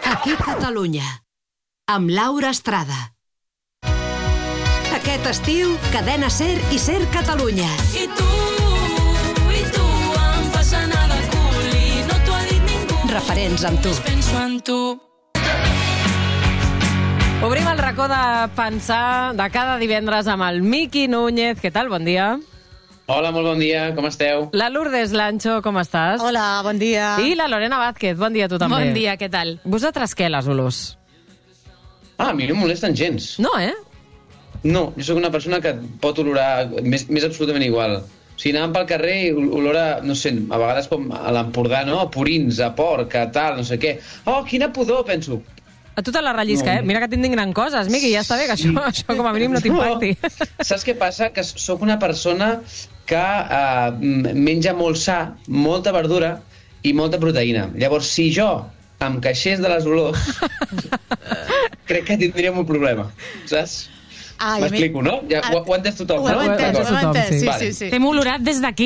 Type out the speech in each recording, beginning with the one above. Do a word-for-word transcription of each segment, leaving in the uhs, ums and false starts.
Aquí Catalunya, amb Laura Estrada. Aquest estiu, Cadena Ser i Ser Catalunya. I tu, i tu, em fas anar de cul i no t'ho ha dit ningú. Referents amb tu. Penso en tu. Obrim el racó de pensar de cada divendres amb el Miqui Núñez. Què tal? Bon dia. Hola, molt bon dia, com esteu? La Lourdes Lancho, com estàs? Hola, bon dia. I la Lorena Vázquez, bon dia a tu també. Bon dia, què tal? Vosaltres què, les olors? Ah, a mi no em molesten gens. No, eh? No, jo sóc una persona que pot olorar més, més absolutament igual. O sigui, anàvem pel carrer i olora, no sé, a vegades com a l'Empordà, no? A purins, a porc, a tal, no sé què. Oh, quina pudor, penso. A tu te la rellisca, No. eh? Mira que t'indignen coses, Miqui, ja està bé, que això, això com a mínim no t'impacti. No. Saps què passa? Que sóc una persona que uh, menja molt sa, molta verdura i molta proteïna. Llavors, si jo em queixés de les olors, crec que tindríem un problema, saps? Ah, M'explico, no? Ja, ho, ho ha entès tothom, Ho no? heu entès, ho heu tothom, entès, sí. sí, Vale. sí, sí. T'hem olorat des d'aquí.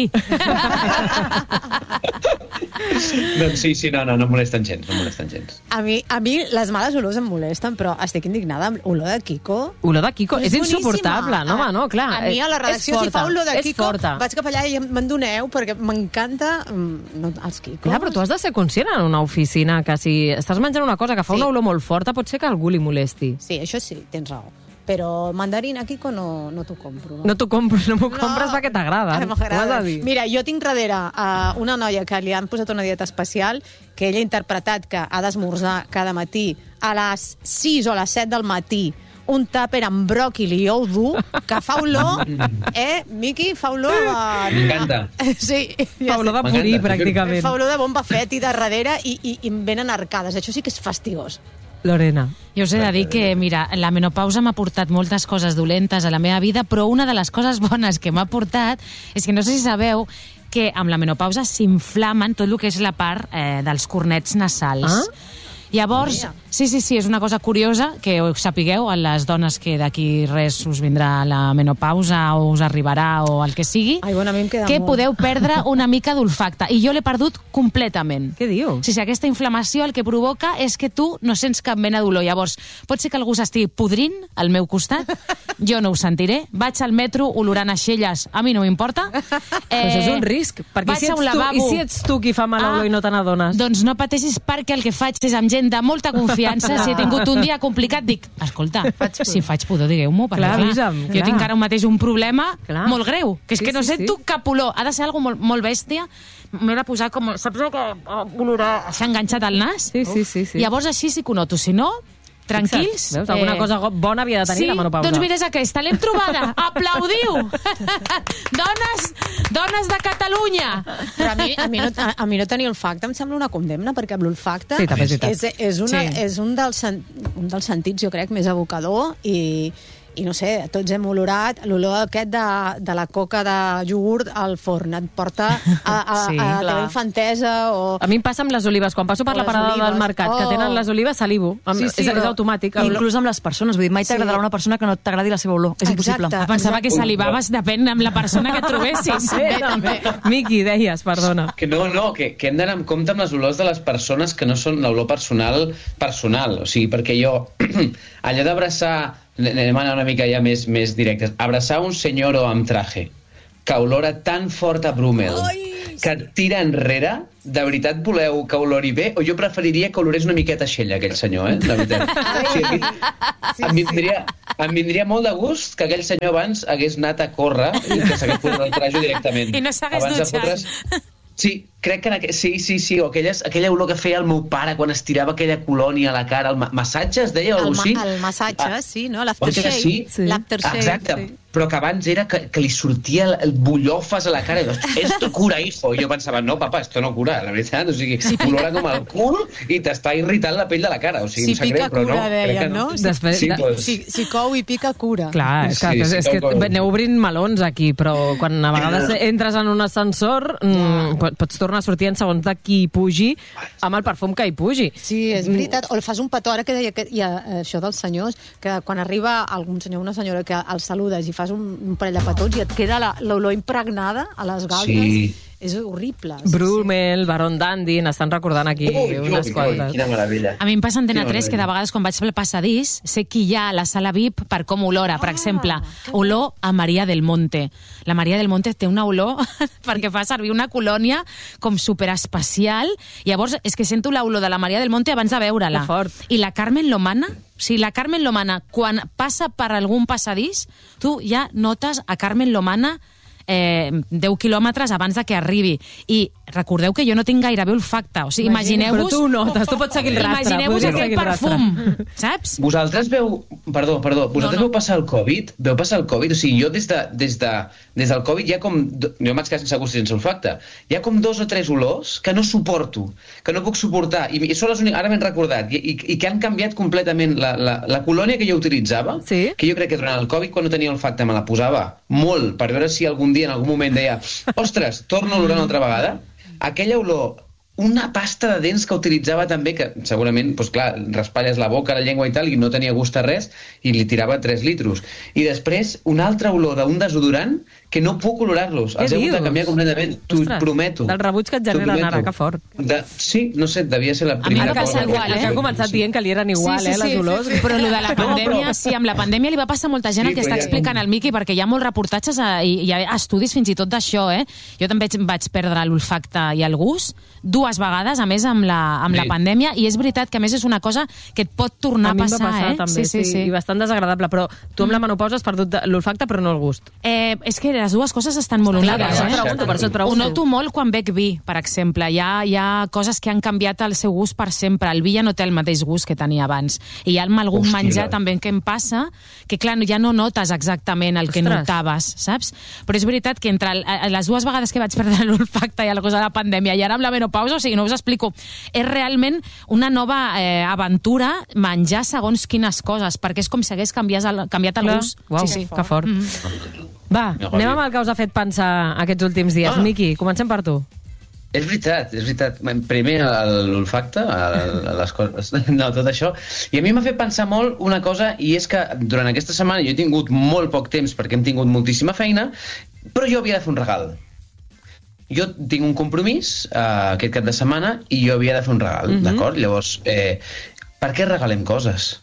Doncs sí, sí, no, no, no molesten gens, no molesten gens. A mi, a mi les males olors em molesten, però estic indignada amb olor de Kiko. Olor de Kiko, és, És insuportable, boníssima. no, home, no, clar. A mi a la redacció, és si fa forta, olor de és Kiko, forta. vaig cap allà i me'n doneu, perquè m'encanta mm, no, els Kikos. Clar, però tu has de ser conscient en una oficina que si estàs menjant una cosa que fa Sí. una olor molt forta, pot ser que a algú li molesti. Sí, això sí, tens raó. Però mandarina Kiko no, no t'ho compro. No t'ho compres, no m'ho compres perquè t'agrada. Ara m'agrada. Ho has de dir. Mira, jo tinc darrere uh, una noia que li han posat una dieta especial, que ella ha interpretat que ha d'esmorzar cada matí a les sis o a les set del matí un tàper amb bròquil i ou dur, que fa olor, eh, Miqui, fa olor a... M'encanta. Sí. Fa olor de purí, M'encanta. pràcticament. Fa olor de bomba fett i de darrere i, i, i em venen arcades. Això sí que és fastigós. Lorena. Jo us he de dir que, mira, la menopausa m'ha portat moltes coses dolentes a la meva vida, però una de les coses bones que m'ha portat és que no sé si sabeu que amb la menopausa s'inflamen tot el que és la part eh, dels cornets nasals. Ah? Llavors, sí, sí, sí, és una cosa curiosa que ho sapigueu a les dones que d'aquí res us vindrà la menopausa o us arribarà o el que sigui, Ai, bueno, a mi em queda que molt. podeu perdre una mica d'olfacte. I jo l'he perdut completament. Què dius? Sí, sí, aquesta inflamació el que provoca és que tu no sents cap mena d'olor. Llavors, pot ser que algú s'estigui podrint al meu costat, jo no ho sentiré, vaig al metro olorant aixelles, a mi no m'importa. Eh, Però això és un risc, perquè vaig si a ets un tu, lavabo. i si ets tu qui fa mala olor Ah, i no te n'adones? Doncs no pateixis, perquè el que faig és amb gent de molta confiança. Si he tingut un dia complicat, dic, escolta, si faig pudor, digueu-m'ho, perquè Clar, clar, avisa'm, jo clar. tinc ara mateix un problema Clar. molt greu, que és Sí, que no sí, sento sí. cap olor. Ha de ser alguna molt, molt bèstia. M'he de posar com... Saps el que olorar s'ha enganxat al nas? Sí, sí, sí, sí. Llavors així sí que ho noto. Si no, tranquils. Veus? Alguna eh, cosa go- bona havia de tenir sí, la menopausa. doncs mira, és aquesta, l'hem trobada. Aplaudiu! dones, dones de Catalunya! Però a mi, a, mi no, a, a mi no tenir olfacte em sembla una condemna, perquè amb l'olfacte Sí, també és veritat. és, és, una, Sí. és un, dels, sen- un dels sentits, jo crec, més evocador i, i no sé, tots hem olorat l'olor aquest de, de la coca de iogurt al forn. Et porta a, a, Sí, a la clar. teva infantesa o... A mi em passa amb les olives. Quan passo per O la les parada olives. del mercat que Oh. tenen les olives, salivo. Amb- Sí, sí, és, és però- automàtic. I inclús amb les persones, vull dir, mai t'agradarà una persona que no t'agradi la seva olor. És impossible. Exacte. Pensava que salivaves, depèn amb la persona que et trobessis. També, també. Miqui, deies, perdona. Que no, no, que, que hem d'anar amb compte amb les olors de les persones que no són l'olor personal personal. O sigui, perquè jo, allò d'abraçar, anem a anar una mica ja més, més directes, abraçar un senyoro amb traje que olora tan fort a Brumel, que et tira enrere, de veritat voleu que olori bé? O jo preferiria que olorés una miqueta a xella, aquell senyor, eh? De veritat. O sigui, a mi, em, vindria, em vindria molt de gust que aquell senyor abans hagués anat a córrer i que s'hagués posat el trajo directament. I no s'hagués Abans de dutxat. fotre's- Sí, crec que en aqu... sí, sí, sí, o aquelles, aquella olor que feia el meu pare quan estirava aquella colònia a la cara, el ma massatge es deia o El, alguna ma, cosa així? el massatge, Ah, sí, no? Pot ser que L'aftershave. sí? Sí. L'aftershave, Exacte, sí. però que abans era que, que li sortia el, el bullofes a la cara i dius, esto cura, hijo. I jo pensava, no, papa, esto no cura, la veritat. O sigui, sí. olora com el cul i t'està irritant la pell de la cara. O sigui, Si em sap pica, greu, però cura, no. crec deien, que no? Sí, Després- sí, de- pues, Si, si cou i pica, cura. Clar, és que, Sí, és, sí, és que tal qual. aneu obrint melons aquí, però quan a vegades entres en un ascensor mm, pot- pots tornar a sortir en segons de qui hi pugi amb el perfum que hi pugi. Sí, és veritat. O el fas un petó, ara que deia que hi ha eh, això dels senyors, que quan arriba algun senyor o una senyora que el saludes i fas un, un parell de petons i et queda la- l'olor impregnada a les galtes. Sí. és horrible. Sí, Brumel, Baron Dandy, n'estan recordant aquí Ui, ui, unes ui, quantes. quina meravella. A mi em passa Antena Quina tres que de meravella. vegades quan vaig pel passadís sé qui hi ha a la sala V I P per com olora. Per exemple, olor a Maria del Monte. La Maria del Monte té una olor perquè fa servir una colònia com superespecial. Llavors, és que sento l'olor de la Maria del Monte abans de veure-la. Que fort. I la Carmen Lomana, o sigui, la Carmen Lomana, quan passa per algun passadís, tu ja notes a Carmen Lomana eh, deu quilòmetres abans de que arribi. I recordeu que jo no tinc gairebé olfacte. O sigui, imagineu-vos... Però tu notes, tu pots seguir el rastre. Imagineu-vos podries aquell seguir el rastre. perfum, saps? Vosaltres veu... Perdó, perdó. Vosaltres No, no. veu passar el Covid? Veu passar el Covid? O sigui, jo des, de, des, de, des del Covid ja com... Jo em vaig quedar sense gust i sense olfacte. Hi ha com dos o tres olors que no suporto, que no puc suportar. I, i són les úniques... Ara m'he recordat. I, i, I que han canviat completament la, la, la colònia que jo utilitzava, Sí. que jo crec que durant el Covid, quan no tenia olfacte, me la posava molt per veure si algun dia, en algun moment, deia ostres, torno a olorar una altra vegada. Aquella olor, una pasta de dents que utilitzava també, que segurament, doncs clar, raspalles la boca, la llengua i tal, i no tenia gust a res, i li tirava tres litros. I després, una altra olor d'un desodorant que no puc olorar-los. Què Els he hagut de dius? canviar completament. T'ho Ostres, prometo. del rebuig que et T'ho generen prometo. ara, que fort. De... Sí, no sé, devia ser la mi em primera passa cosa. igual, El que ha començat dient que li eren igual, Sí, sí, eh, les sí, olors. sí, sí. Però el de la No, pandèmia, però- sí, amb la pandèmia li va passar a molta gent Sí, el que però està ja- explicant el Miqui, perquè hi ha molts reportatges a, i hi ha estudis fins i tot d'això, eh? Jo també vaig, vaig perdre l'olfacte i el gust dues vegades, a més amb la, amb la Sí. pandèmia, i és veritat que a més és una cosa que et pot tornar a, A mi em va passar, passar eh? també, sí, sí, i bastant desagradable, però tu amb la menopausa has perdut l'olfacte però no el gust. Eh, és que les dues coses estan molt Clar, unides, per això et eh? pregunto, per això et Ho pregunto. noto molt quan bec vi, per exemple. Hi ha, hi ha coses que han canviat el seu gust per sempre. El vi ja no té el mateix gust que tenia abans. I hi ha amb algun Hòstia. menjar també que em passa que, clar, ja no notes exactament el que Ostres. notaves, saps? Però és veritat que entre el, a- les dues vegades que vaig perdre l'olfacte i el gust de la pandèmia i ara amb la menopausa, o sigui, no us explico, és realment una nova eh, aventura menjar segons quines coses, perquè és com si hagués canviat el, canviat el Clar. gust. Uau, sí, sí. que fort. Va, No, anem Javi. amb el que us ha fet pensar aquests últims dies. Ah. Miqui, comencem per tu. És veritat, és veritat. Primer l'olfacte, el- les coses, no, tot això. I a mi m'ha fet pensar molt una cosa, i és que durant aquesta setmana jo he tingut molt poc temps perquè hem tingut moltíssima feina, però jo havia de fer un regal. Jo tinc un compromís eh, aquest cap de setmana i jo havia de fer un regal, Mhm. d'acord? Llavors, eh, per què regalem coses?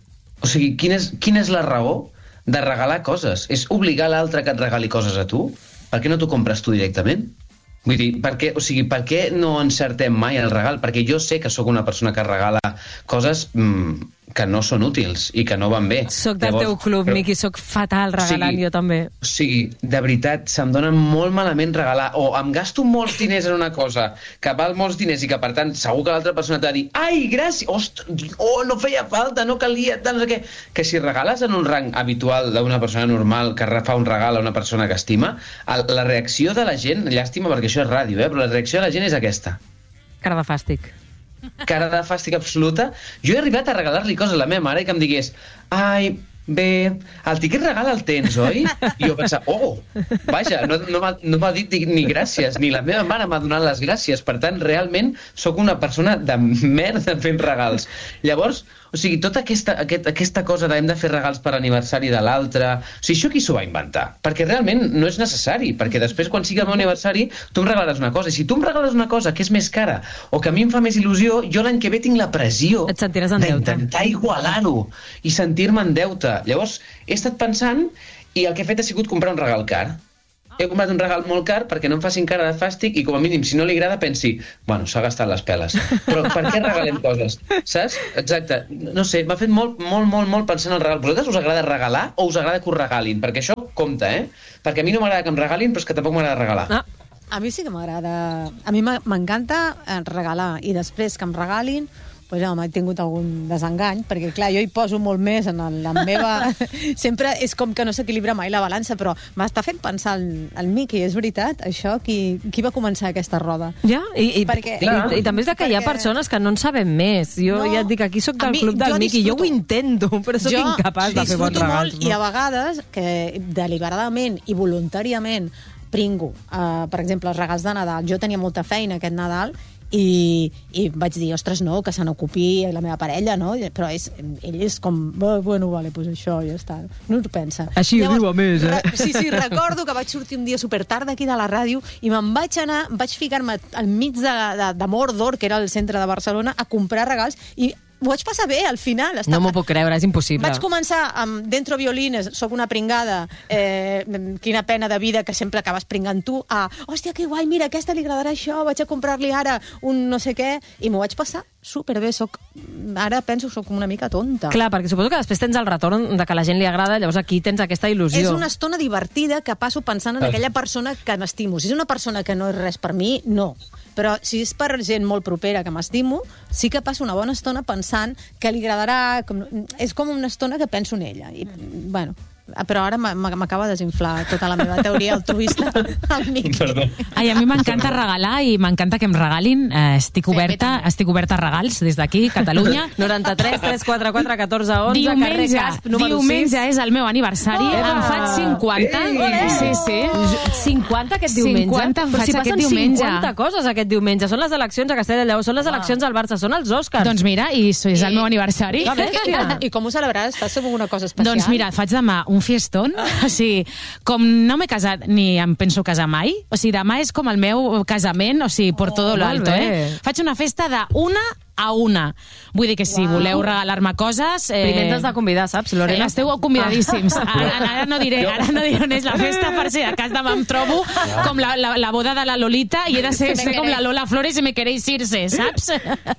O sigui, quina és, quina és la raó de regalar coses? És obligar l'altre que et regali coses a tu? Per què no t'ho compres tu directament? Vull dir, per què, o sigui, per què no encertem mai el regal? Perquè jo sé que sóc una persona que regala coses mm, que no són útils i que no van bé. Soc del Llavors, teu club, però- Miqui, soc fatal regalant, O sigui, jo també. O sigui, de veritat, se'm dona molt malament regalar, o em gasto molts diners en una cosa que val molts diners i que, per tant, segur que l'altra persona t'ha de dir ai, gràcies, ostres, oh, no feia falta, no calia, tal, no sé què. Que si regales en un rang habitual d'una persona normal que fa un regal a una persona que estima, el, la reacció de la gent, llàstima perquè això és ràdio, eh, però la reacció de la gent és aquesta. Cara de fàstic. Cara de fàstic absoluta. Jo he arribat a regalar-li coses a la meva mare i que em digués ai, bé, el tiquet regal el tens, oi? I jo pensava, oh, vaja, no, no m'ha no m'ha dit ni gràcies, ni la meva mare m'ha donat les gràcies, per tant, realment sóc una persona de merda fent regals. Llavors, o sigui, tota aquesta, aquest, aquesta cosa de hem de fer regals per l'aniversari de l'altre, o sigui, això qui s'ho va inventar? Perquè realment no és necessari, perquè després quan sigui el meu aniversari tu em regalaràs una cosa, i si tu em regales una cosa que és més cara o que a mi em fa més il·lusió, jo l'any que ve tinc la pressió Et sentiràs en deute. d'intentar igualar-ho i sentir-me en deute. Llavors, he estat pensant i el que he fet ha sigut comprar un regal car. He comprat un regal molt car perquè no em facin cara de fàstic i com a mínim, si no li agrada, pensi bueno, s'ha gastat les peles. Però per què regalem coses? Saps? Exacte. No sé, m'ha fet molt, molt, molt, molt pensar en el regal. Vosaltres us agrada regalar o us agrada que us regalin? Perquè això compta, eh? Perquè a mi no m'agrada que em regalin, però és que tampoc m'agrada regalar. Ah, A mi sí que m'agrada... A mi m'a- m'encanta eh, regalar i després que em regalin pues, home, he tingut algun desengany, perquè clar, jo hi poso molt més en el, la meva... Sempre és com que no s'equilibra mai la balança, però m'està fent pensar el, el Miqui, és veritat, això? Qui, qui va començar aquesta roda? ja, i, i, Perquè- i, i també és de que hi ha perquè- persones que no en sabem més. Jo No, ja et dic, aquí sóc a del mi- club del jo Miqui, jo ho disfruto. intento, però sóc incapaç de fer bons disfruto regals. molt i a vegades que deliberadament i voluntàriament pringo, uh, per exemple, els regals de Nadal. Jo tenia molta feina aquest Nadal i, i vaig dir, ostres, no, que se n'ocupi la meva parella, no? Però és, ell és com, bueno, vale, pues això, ja està. No ho pensa. Així ho diu, a més, eh? Re, sí, sí, recordo que vaig sortir un dia supertard d'aquí de la ràdio i me'n vaig anar, vaig ficar-me al mig de, de, de Mordor, que era el centre de Barcelona, a comprar regals i ho vaig passar bé, al final. Està... No m'ho puc creure, és impossible. Vaig començar amb Dentro Violines, soc una pringada, eh, quina pena de vida que sempre acabes pringant tu, a, hòstia, que guai, mira, a aquesta li agradarà això, vaig a comprar-li ara un no sé què, i m'ho vaig passar superbé. Soc, ara penso que soc una mica tonta. Clar, perquè suposo que després tens el retorn de que a la gent li agrada, llavors aquí tens aquesta il·lusió. És una estona divertida que passo pensant en aquella persona que m'estimo. Si és una persona que no és res per mi, no. Però si és per gent molt propera que m'estimo, sí que passo una bona estona pensant que li agradarà... Com, és com una estona que penso en ella. I, bueno, però ara m'acaba de desinflar tota la meva teoria altruista al Miqui. Ai, a mi m'encanta regalar i m'encanta que em regalin. Eh, estic oberta, estic oberta a regals des d'aquí, Catalunya. noranta-tres tres quatre quatre catorze onze, carrer Casp, número diumenge sis. és el meu aniversari, Oh! em faig cinquanta. Sí, sí. cinquanta aquest diumenge? cinquanta em Però faig si aquest passen diumenge. cinquanta coses aquest diumenge. Són les eleccions a Castella i Lleó, són les eleccions al Barça, són els Oscars. Doncs mira, i és el meu aniversari. Que bèstia. I com ho celebraràs? Fas alguna cosa especial? Doncs mira, faig demà un fiestón. O sigui, com no m'he casat ni em penso casar mai, o sigui, demà és com el meu casament, o sigui, por todo lo molt alto, bé. eh? Faig una festa de una a una. Vull dir que si voleu regalar-me coses... Eh... Primer t'has de convidar, saps, Lorena? Esteu convidadíssims. Ara, ara, no diré, ara no diré on és la festa, per si a cas demà em trobo com la, la, la boda de la Lolita i he de ser, ser com la Lola Flores i me queréis irse, saps?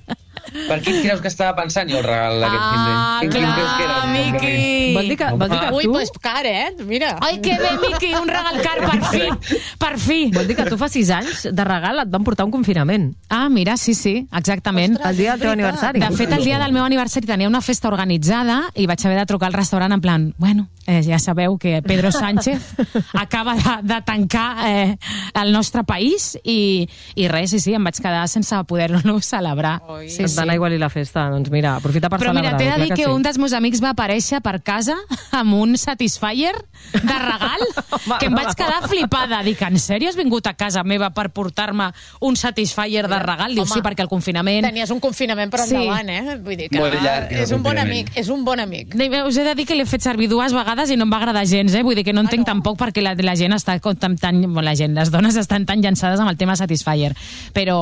Per quin creus que estava pensant jo el regal d'aquest Ah, fin de... Quin clar, creus que era el Miqui. Vol dir que, vol dir que Ui, tu... pues car, eh? Mira. Ai, que bé, Miqui, un regal car, per fi, per fi. Vol dir que tu fa sis anys de regal et van portar un confinament. Ah, mira, sí, sí, exactament. El dia del teu aniversari. De fet, el dia del meu aniversari tenia una festa organitzada i vaig haver de trucar al restaurant en plan, bueno, eh, ja sabeu que Pedro Sánchez acaba de, de tancar eh, el nostre país i, i res, sí, sí, em vaig quedar sense poder-lo celebrar. Sí, Et van aigualir la festa, doncs mira, aprofita per Però mira, celebrar-ho. t'he de clar dir que, sí. un dels meus amics va aparèixer per casa amb un Satisfyer de regal que em vaig quedar flipada. Dic, en sèrio has vingut a casa meva per portar-me un Satisfyer de regal? Diu, Home, sí, perquè el confinament... Tenies un confinament per Sí. endavant, eh? Vull dir que Molt llarg, el és un bon confinament. amic, és un bon amic. Us he de dir que l'he fet servir dues vegades i no em va agradar gens, eh? Vull dir que no entenc tampoc perquè la, la gent està com tan, tan... Bueno, la gent, les dones estan tan llançades amb el tema Satisfyer. Però,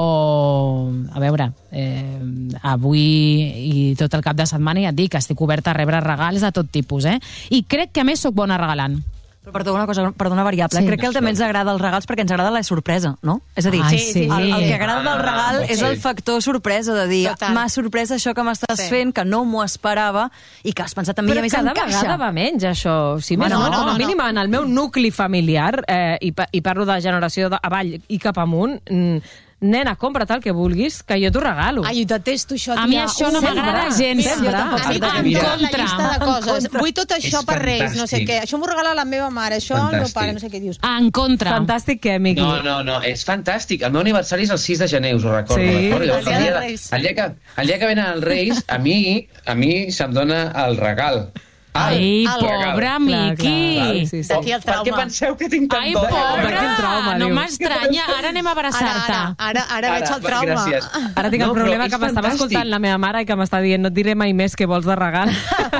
a veure, eh, avui i tot el cap de setmana ja et dic que estic oberta a rebre regals de tot tipus, eh? I crec que a més sóc bona regalant. Però perdó, una cosa, perdó, una variable. Sí. Sí. Crec que el també ens agrada els regals perquè ens agrada la sorpresa, no? És a dir, Ai, sí. el, el que agrada del regal Ah, és sí. el factor sorpresa, de dir, Total. m'ha sorprès això que m'estàs Sí. fent, que no m'ho esperava, i que has pensat també, Però i a més cada encaixa. vegada va menys, això. Si més Bueno, no, no, no, no, no. mínim en el meu nucli familiar, eh, i, pa, i parlo de generació de avall i cap amunt, mm, nena, compra't el que vulguis, que jo t'ho regalo. Ai, detesto això, tia. A mi això no Sempre. m'agrada gens. Mira, jo Sempre. tampoc. A mi Mira, em mira. la llista de coses. contra. Vull tot això És per Reis, no sé fantàstic. què. Això m'ho regala la meva mare, això el meu Fantàstic. pare, no sé què dius. En contra. Fantàstic què, Miqui? No, no, no, és fantàstic. El meu aniversari és el sis de gener, us ho recordo. Sí, recordo? el dia el, dia dels de, Reis. el, dia que, el dia que venen els Reis, a mi, a mi se'm dona el regal. Ai, Al- pobre Clar, Miqui. clar, sí, sí. D'aquí el Per què trauma. penseu que tinc tant Ai, por? pobre, Quin trauma, no dius. m'estranya. Ara anem a Ara, abraçar-te. ara, ara, ara veig el trauma. Gràcies. Ara tinc el No, però problema és que m'estava fantàstic. escoltant la meva mare i que m'està dient no et diré mai més què vols de regal.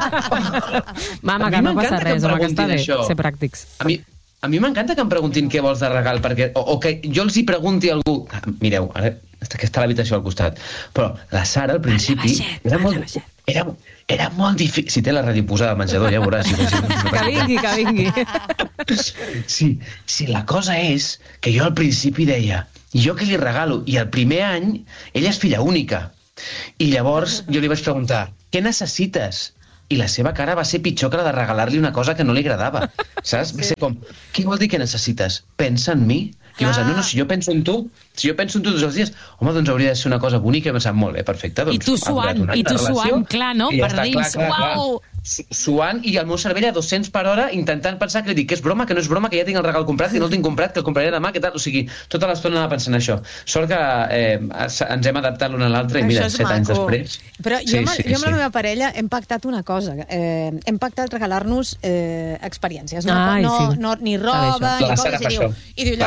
Mama, A que mi no passa m'encanta que em res, home, que està bé, preguntin això. ser pràctics. A mi, a mi m'encanta que em preguntin què vols de regal, perquè, o, o que jo els hi pregunti a algú... Ah, mireu, ara està, que està a l'habitació al costat, però la Sara al principi era molt, era, era molt difícil... Si té la ràdio posada al menjador, ja veuràs. Si, si, Que vingui, que vingui. Sí, sí, la cosa és que jo al principi deia, jo què li regalo? I el primer any, ella és filla única. I llavors jo li vaig preguntar, què necessites? I la seva cara va ser pitjor que la de regalar-li una cosa que no li agradava, saps? Va ser com, què vol dir que necessites? Pensa en mi? I vas dir, no, no, si jo penso en tu, si jo penso en tu tots els dies, home, doncs hauria de ser una cosa bonica. I pensat, molt bé, perfecte. Doncs, I tu ha durat suant, un any i tu de relació, suant, clar, no? i ja Per està, dins, clar, clar, clar. uau! Su- suant i el meu cervell a dos-cents per hora intentant pensar que li dic que és broma, que no és broma, que ja tinc el regal comprat, que no el tinc comprat, que el compraré demà, que tal, o sigui, tota l'estona anava pensant això. Sort que eh, ens hem adaptat l'un a l'altre i mira, Això és set anys maco. després. Però jo, Sí, amb, sí, jo amb la sí. meva parella hem pactat una cosa. Eh, hem pactat regalar-nos eh, experiències. No, Ai, no, sí. no, ni Està bé, roba, això. ni La coses. Sara I fa diu, això. i diu Clar, llavors, clar. doncs,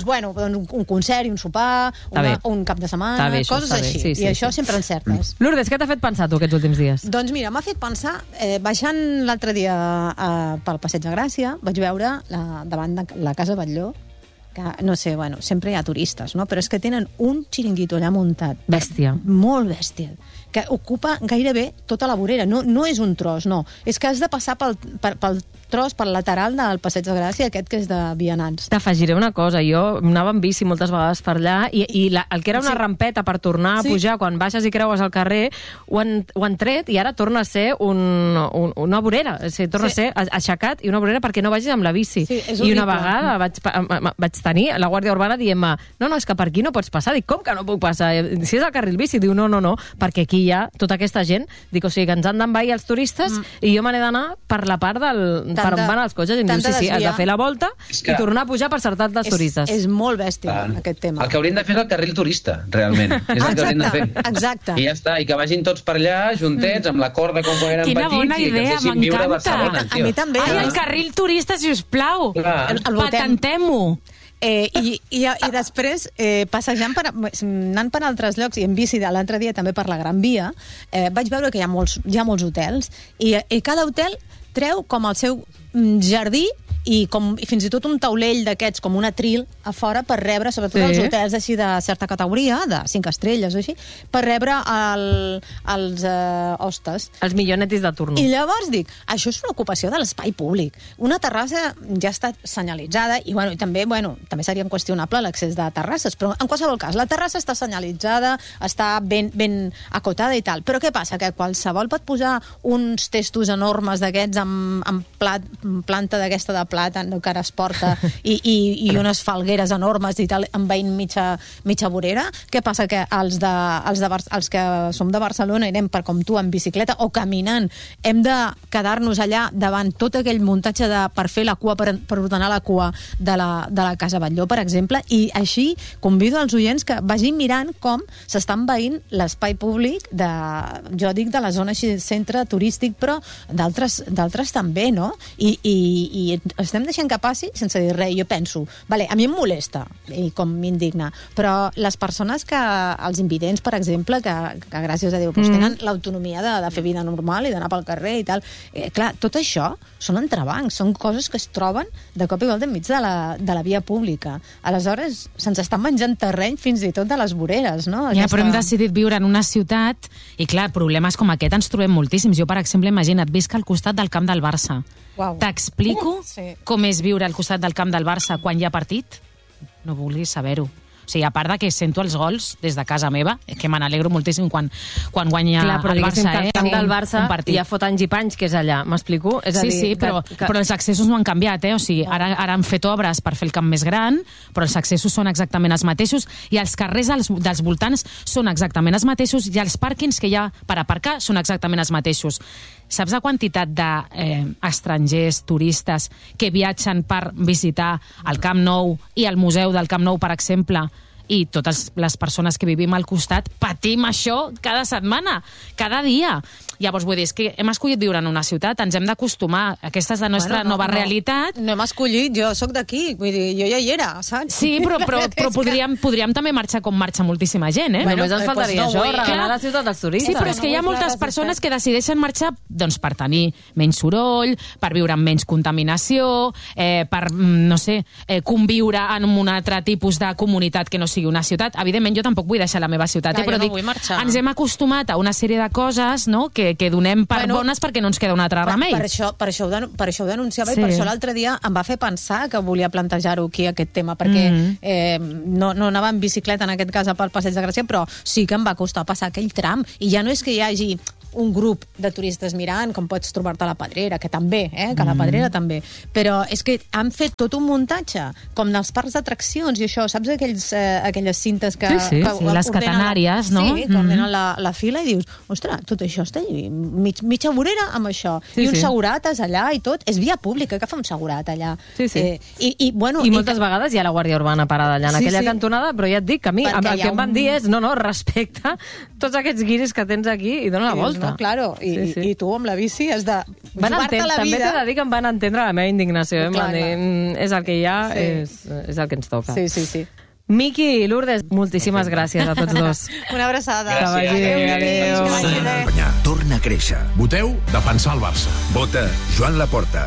bueno, doncs un, un concert i un sopar, una, un cap de setmana, bé, això, coses així. Sí, sí, I això sí. sempre encertes. Lourdes, què t'ha fet pensar tu aquests últims dies? Doncs mira, m'ha fet pensar, eh, baixant l'altre dia eh, pel Passeig de Gràcia, vaig veure la, davant de la Casa Batlló, que, no sé, bueno, sempre hi ha turistes, no? Però és que tenen un xiringuito allà muntat. Bèstia. Molt bèstia. Que ocupa gairebé tota la vorera. No, no és un tros, no. És que has de passar pel, per, pel tros, pel lateral del Passeig de Gràcia, aquest que és de vianants. T'afegiré una cosa, jo anava en bici moltes vegades per allà i, i la, el que era una Sí. rampeta per tornar a Sí. pujar quan baixes i creues al carrer ho han, ho han tret i ara torna a ser un, un, una vorera, o sigui, torna Sí. a ser aixecat i una vorera perquè no vagis amb la bici. Sí, és I una horrible. vegada vaig, pa- m- m- vaig tenir la Guàrdia Urbana dient-me no, no, és que per aquí no pots passar. Dic, com que no puc passar? Si és el carril bici, diu, no, no, no, perquè aquí hi ha tota aquesta gent. Dic, o sigui, que ens han d'envair els turistes mm. i jo me n'he d'anar per la part del, Tant per on de- van els cotxes. I em tant diu, de sí, sí, has de desviar. fer la volta És que- i tornar a pujar per certat dels És, turistes. és molt bèstia, Clar. aquest tema. El que haurien de fer és el carril turista, realment. És el que haurien de fer. Exacte, exacte. I ja està, i que vagin tots per allà, juntets, amb la corda com quan eren Quina petits, bona i que idea, ens deixin viure a m'encanta. Barcelona, A tio. mi també. Ai, Ah. el carril turista, si us plau. Clar. El- el votem. Patentem-ho. Eh, i, i, I després, eh, passejant per, anant per altres llocs, i en bici de l'altre dia també per la Gran Via, eh, vaig veure que hi ha molts, hi ha molts hotels, i, i cada hotel treu com el seu mm, jardí i, com, i fins i tot un taulell d'aquests, com un atril a fora per rebre, sobretot Sí. els hotels així de certa categoria, de cinc estrelles o així, per rebre el, els eh, hostes. Els millonetis de turno. I llavors dic, això és una ocupació de l'espai públic. Una terrassa ja està senyalitzada i, bueno, i també, bueno, també seria qüestionable l'accés de terrasses, però en qualsevol cas, la terrassa està senyalitzada, està ben, ben acotada i tal. Però què passa? Que qualsevol pot posar uns testos enormes d'aquests amb, amb, plat, amb planta d'aquesta de plàtan que ara es porta i, i, i unes falgueres enormes i tal, envaint mitja, mitja vorera. Què passa? Que els, de, els, de, Bar- els que som de Barcelona i anem per com tu en bicicleta o caminant, hem de quedar-nos allà davant tot aquell muntatge de, per fer la cua, per, per ordenar la cua de la, de la Casa Batlló, per exemple, i així convido els oients que vagin mirant com s'està envaint l'espai públic de, jo dic de la zona així, centre turístic, però d'altres d'altres també, no? I, i, i estem deixant que passi sense dir res. Jo penso, vale, a mi em molesta i com m'indigna, però les persones que, els invidents, per exemple, que, que gràcies a Déu doncs, tenen l'autonomia de, de fer vida normal i d'anar pel carrer i tal, eh, clar, tot això són entrebancs, són coses que es troben de cop i volta enmig de la, de la via pública. Aleshores, se'ns estan menjant terreny fins i tot de les voreres, no? Ja, però hem decidit viure en una ciutat i, clar, problemes com aquest ens trobem moltíssims. Jo, per exemple, imagina't, visc al costat del camp del Barça. Uau. T'explico Sí. com és viure al costat del camp del Barça quan hi ha partit? No vulguis saber-ho. O sigui, a part de que sento els gols des de casa meva, que me n'alegro moltíssim quan, quan guanya Clar, però el diguéssim Barça, que el eh? camp del un- Barça un partit. ja fot anys i panys que és allà, m'explico? És a Sí, dir, sí, però, que, que... però els accessos no han canviat, eh? O sigui, ara, ara han fet obres per fer el camp més gran, però els accessos són exactament els mateixos i els carrers dels, dels voltants són exactament els mateixos i els pàrquings que hi ha per aparcar són exactament els mateixos. Saps la quantitat d'estrangers, eh, turistes, que viatgen per visitar el Camp Nou i el Museu del Camp Nou, per exemple, i totes les persones que vivim al costat patim això cada setmana, cada dia. Llavors, vull dir, és que hem escollit viure en una ciutat, ens hem d'acostumar. Aquesta és la nostra Bueno, no, nova no, realitat. No hem escollit, jo sóc d'aquí, vull dir, jo ja hi era, saps? Sí, però, però, però És que- podríem, podríem també marxar com marxa moltíssima gent, eh? Bueno, Només ens eh, faltaria doncs no això, vull. regalar Clar. la ciutat als turistes. Sí, però és que hi ha no vull moltes fer persones res, que decideixen marxar doncs, per tenir menys soroll, per viure amb menys contaminació, eh, per, mm, no sé, eh, conviure en un altre tipus de comunitat que no sigui una ciutat. Evidentment, jo tampoc vull deixar la meva ciutat, Clar, eh, però jo no dic, vull marxar. ens hem acostumat a una sèrie de coses, no?, que, que donem per Bueno, bones perquè no ens queda un altre Per, remei. per, això, per, això ho den, per això ho denunciava Sí. i per això l'altre dia em va fer pensar que volia plantejar-ho aquí, aquest tema, perquè Mm. eh, no, no anava en bicicleta en aquest cas pel Passeig de Gràcia, però sí que em va costar passar aquell tram. I ja no és que hi hagi un grup de turistes mirant, com pots trobar-te a la Pedrera, que també, eh, que a la Pedrera també. Però és que han fet tot un muntatge, com dels parcs d'atraccions i això, saps aquells, eh, aquelles cintes que... Sí, sí. que Sí, les ordenen catenàries, la, no? Sí, que ordenen la, la fila i dius, ostres, tot això està allà, mig, mitja vorera amb això. Sí, I uns sí. segurates allà i tot. És via pública, que fa un segurat allà. Sí, sí. Eh, i, i, bueno, I moltes que- vegades hi ha la Guàrdia Urbana parada allà, en Sí, aquella sí. cantonada, però ja et dic que a mi Perquè amb el hi que ha em van un- dir és, no, no, respecta tots aquests guiris que tens aquí i dona la I dius, volta. està. No, claro, i, Sí, sí. i tu amb la bici has de Van jugar-te entendre, la també vida. t'he de dir que em van entendre la meva indignació. Eh? Clar, Clar, clar. dir, és el que hi ha, Sí. és, és el que ens toca. Sí, sí, sí. Miqui i Lourdes, moltíssimes gràcies a tots dos. Una abraçada. Gràcies. Que vagi bé, adéu. Que vagi bé. Torna a créixer. Voteu defensar el Barça. Vota Joan Laporta.